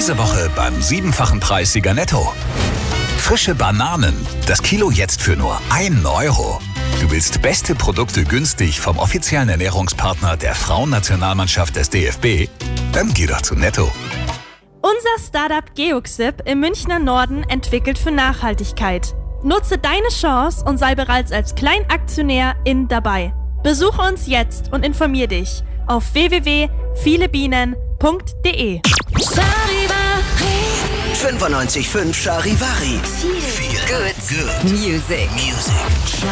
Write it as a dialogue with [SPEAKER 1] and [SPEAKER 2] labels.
[SPEAKER 1] Diese Woche beim 7-fachen Preissieger Netto. Frische Bananen, das Kilo jetzt für nur 1 Euro. Du willst beste Produkte günstig vom offiziellen Ernährungspartner der Frauennationalmannschaft des DFB? Dann geh doch zu Netto.
[SPEAKER 2] Unser Startup Geoxip im Münchner Norden entwickelt für Nachhaltigkeit. Nutze deine Chance und sei bereits als Kleinaktionärin dabei. Besuche uns jetzt und informier dich auf www.vielebienen.de.
[SPEAKER 3] 95.5 Charivari. Feel good music.